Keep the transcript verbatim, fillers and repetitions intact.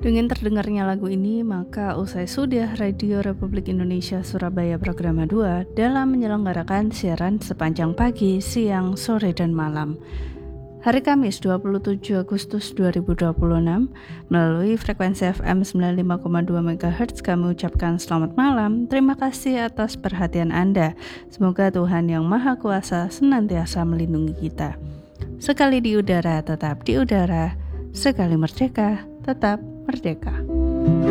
Dengan terdengarnya lagu ini, maka usai sudah Radio Republik Indonesia Surabaya Programa dua dalam menyelenggarakan siaran sepanjang pagi, siang, sore, dan malam. Hari Kamis dua puluh tujuh Agustus dua ribu dua puluh enam, melalui frekuensi F M sembilan puluh lima koma dua megahertz, kami ucapkan selamat malam. Terima kasih atas perhatian Anda. Semoga Tuhan Yang Maha Kuasa senantiasa melindungi kita. Sekali di udara, tetap di udara. Sekali merdeka, tetap merdeka.